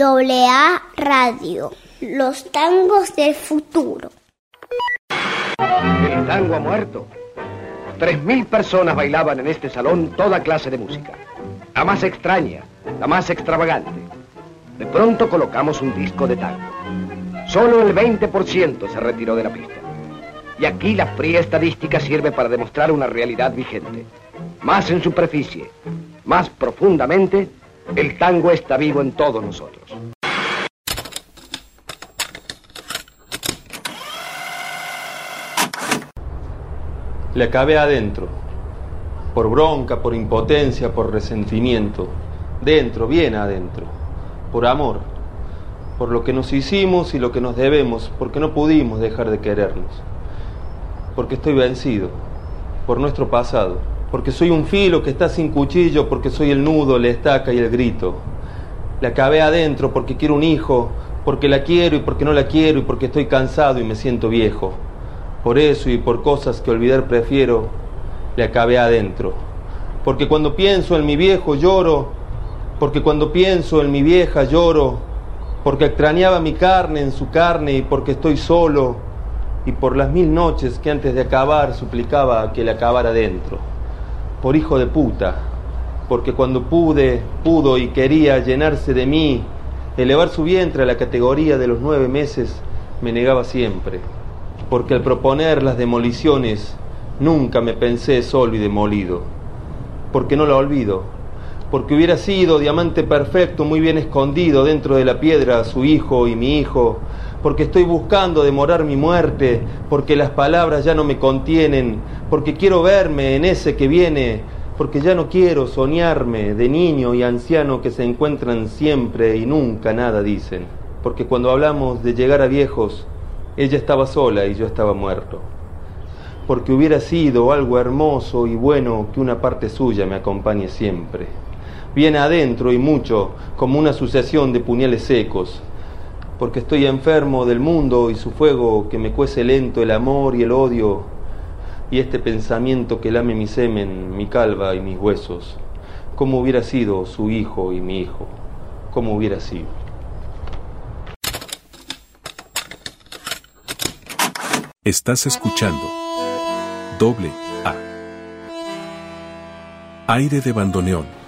AA Radio, los tangos del futuro. El tango ha muerto. 3.000 personas bailaban en este salón toda clase de música. La más extraña, la más extravagante. De pronto colocamos un disco de tango. Solo el 20% se retiró de la pista. Y aquí la fría estadística sirve para demostrar una realidad vigente. Más en superficie, más profundamente, el tango está vivo en todos nosotros. Le acabé adentro, por bronca, por impotencia, por resentimiento, dentro, bien adentro, por amor, por lo que nos hicimos y lo que nos debemos, porque no pudimos dejar de querernos, porque estoy vencido, por nuestro pasado, porque soy un filo que está sin cuchillo, porque soy el nudo, la estaca y el grito. Le acabé adentro porque quiero un hijo, porque la quiero y porque no la quiero y porque estoy cansado y me siento viejo. Por eso y por cosas que olvidar prefiero, le acabé adentro. Porque cuando pienso en mi viejo lloro, porque cuando pienso en mi vieja lloro, porque extrañaba mi carne en su carne y porque estoy solo, y por las 1000 noches que antes de acabar suplicaba que le acabara adentro. Por hijo de puta, porque cuando pudo y quería llenarse de mí, elevar su vientre a la categoría de los 9 meses, me negaba siempre. Porque al proponer las demoliciones nunca me pensé solo y demolido, porque no la olvido, porque hubiera sido diamante perfecto muy bien escondido dentro de la piedra su hijo y mi hijo, porque estoy buscando demorar mi muerte, porque las palabras ya no me contienen, porque quiero verme en ese que viene, porque ya no quiero soñarme de niño y anciano que se encuentran siempre y nunca nada dicen, porque cuando hablamos de llegar a viejos, ella estaba sola y yo estaba muerto, porque hubiera sido algo hermoso y bueno que una parte suya me acompañe siempre, bien adentro y mucho, como una sucesión de puñales secos, porque estoy enfermo del mundo y su fuego que me cuece lento el amor y el odio, y este pensamiento que lame mi semen, mi calva y mis huesos, cómo hubiera sido su hijo y mi hijo, cómo hubiera sido. Estás escuchando AA. Aire de bandoneón.